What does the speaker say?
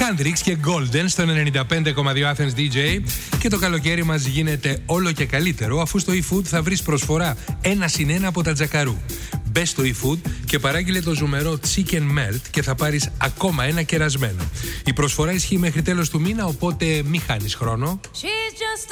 Κάντριξ και Golden στο 95,2 Athens DJ. Και το καλοκαίρι μας γίνεται όλο και καλύτερο, αφού στο eFood θα βρεις προσφορά 1+1 από τα Τζακαρού. Μπες στο eFood και παράγγειλε το ζουμερό Chicken Melt και θα πάρεις ακόμα ένα κερασμένο. Η προσφορά ισχύει μέχρι τέλος του μήνα, οπότε μη χάνεις χρόνο.